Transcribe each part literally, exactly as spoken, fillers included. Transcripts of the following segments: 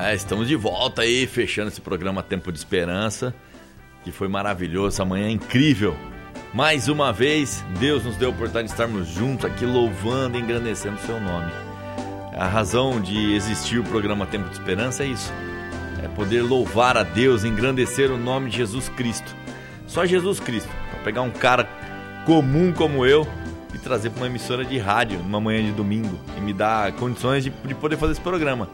É, estamos de volta aí, fechando esse programa Tempo de Esperança, que foi maravilhoso, essa manhã incrível. Mais uma vez, Deus nos deu a oportunidade de estarmos juntos aqui, louvando e engrandecendo o seu nome. A razão de existir o programa Tempo de Esperança é isso, é poder louvar a Deus, engrandecer o nome de Jesus Cristo. Só Jesus Cristo, para pegar um cara comum como eu e trazer para uma emissora de rádio numa manhã de domingo e me dar condições de, de poder fazer esse programa.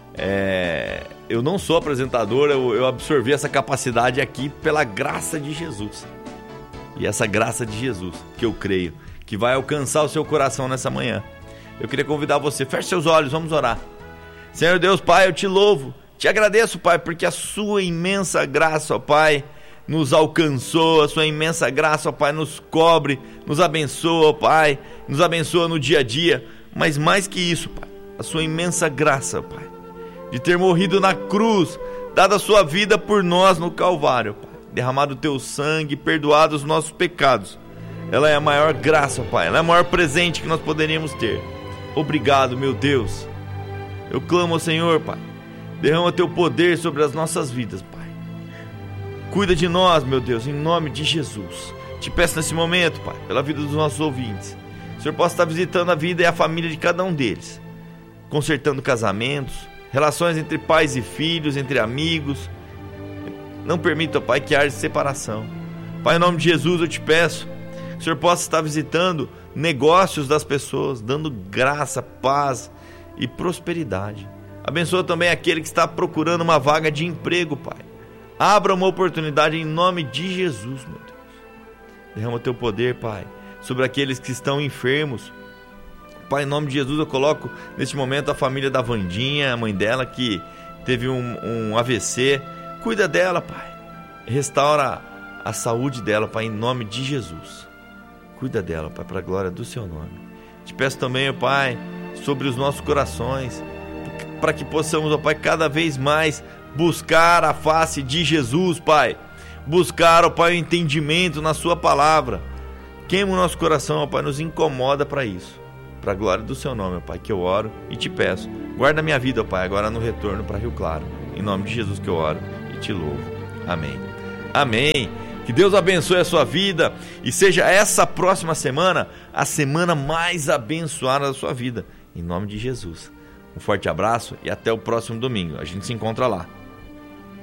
É, eu não sou apresentador, eu, eu absorvi essa capacidade aqui pela graça de Jesus. E essa graça de Jesus, que eu creio, que vai alcançar o seu coração nessa manhã. Eu queria convidar você, feche seus olhos, vamos orar. Senhor Deus, Pai, eu te louvo, te agradeço, Pai, porque a sua imensa graça, ó Pai, nos alcançou, a sua imensa graça, ó Pai, nos cobre, nos abençoa, ó Pai, nos abençoa no dia a dia. Mas mais que isso, Pai, a sua imensa graça, ó Pai, de ter morrido na cruz, dado a sua vida por nós no Calvário, Pai, derramado o teu sangue, perdoado os nossos pecados. Ela é a maior graça, Pai, ela é o maior presente que nós poderíamos ter. Obrigado, meu Deus. Eu clamo ao Senhor, Pai, derrama teu poder sobre as nossas vidas, Pai. Cuida de nós, meu Deus, em nome de Jesus. Te peço nesse momento, Pai, pela vida dos nossos ouvintes, o Senhor possa estar visitando a vida e a família de cada um deles, consertando casamentos, relações entre pais e filhos, entre amigos. Não permita, Pai, que haja separação. Pai, em nome de Jesus eu te peço que o Senhor possa estar visitando negócios das pessoas, dando graça, paz e prosperidade. Abençoa também aquele que está procurando uma vaga de emprego, Pai. Abra uma oportunidade em nome de Jesus, meu Deus. Derrama o teu poder, Pai, sobre aqueles que estão enfermos. Pai, em nome de Jesus eu coloco neste momento a família da Vandinha, a mãe dela que teve um, um A V C. Cuida dela, Pai. Restaura a saúde dela, Pai, em nome de Jesus. Cuida dela, Pai, para a glória do seu nome. Te peço também, Pai, sobre os nossos corações, para que possamos, ó Pai, cada vez mais buscar a face de Jesus, Pai. Buscar, ó Pai, o entendimento na sua palavra. Queima o nosso coração, ó Pai, nos incomoda para isso. Para a glória do seu nome, ó Pai, que eu oro e te peço. Guarda minha vida, ó Pai, agora no retorno para Rio Claro. Em nome de Jesus que eu oro e te louvo. Amém. Amém. Que Deus abençoe a sua vida e seja essa próxima semana a semana mais abençoada da sua vida. Em nome de Jesus. Um forte abraço e até o próximo domingo. A gente se encontra lá.